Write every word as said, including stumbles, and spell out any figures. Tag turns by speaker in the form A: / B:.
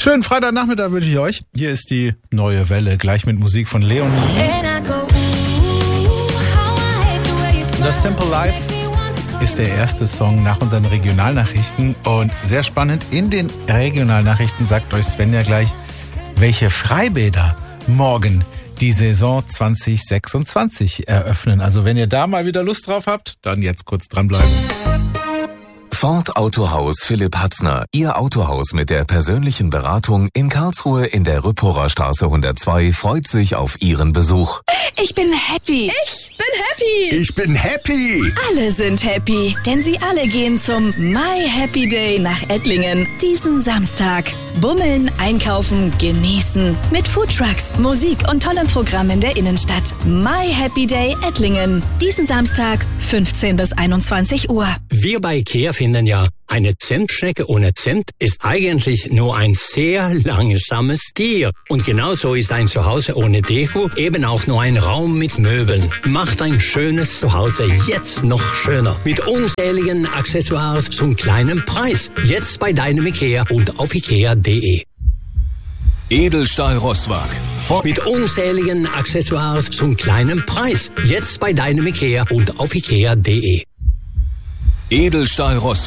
A: Schönen Freitagnachmittag wünsche ich euch. Hier ist die neue Welle, gleich mit Musik von Leonie. Das Simple Life ist der erste Song nach unseren Regionalnachrichten. Und sehr spannend, in den Regionalnachrichten sagt euch Svenja gleich, welche Freibäder morgen die Saison zwanzig sechsundzwanzig eröffnen. Also wenn ihr da mal wieder Lust drauf habt, dann jetzt kurz dranbleiben.
B: Ford Autohaus Philipp Hatzner. Ihr Autohaus mit der persönlichen Beratung in Karlsruhe in der Rüpporer Straße hundertzwei freut sich auf Ihren Besuch.
C: Ich bin happy.
D: Ich bin happy.
E: Ich bin happy.
C: Alle sind happy, denn sie alle gehen zum My Happy Day nach Ettlingen diesen Samstag. Bummeln, einkaufen, genießen. Mit Foodtrucks, Musik und tollem Programm in der Innenstadt. My Happy Day Ettlingen. Diesen Samstag, fünfzehn bis einundzwanzig Uhr.
F: Wir bei IKEA finden ja, eine Zentstrecke ohne Zimt ist eigentlich nur ein sehr langsames Tier. Und genauso ist ein Zuhause ohne Deko eben auch nur ein Raum mit Möbeln. Macht ein schönes Zuhause jetzt noch schöner. Mit unzähligen Accessoires zum kleinen Preis. Jetzt bei deinem IKEA und auf ikea punkt de.
E: Edelstahl Rosswag.
F: Mit unzähligen Accessoires zum kleinen Preis. Jetzt bei deinem IKEA und auf ikea punkt de.
E: Edelstahl Rosswag.